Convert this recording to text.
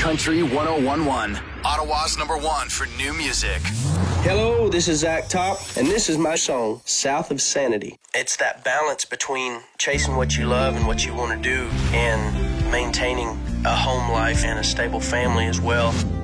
Country 101.1, Ottawa's #1 for new music. Hello, this is Zach Top, and this is my song, South of Sanity. It's that balance between chasing what you love and what you want to do and maintaining a home life and a stable family as well.